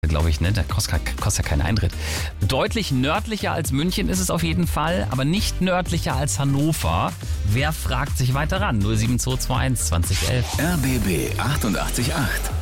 glaube ich, ne? Da kostet ja keinen Eintritt. Deutlich nördlicher als München ist es auf jeden Fall, aber nicht nördlicher als Hannover. Wer fragt sich weiter ran? 07221 2011. RBB 88.8.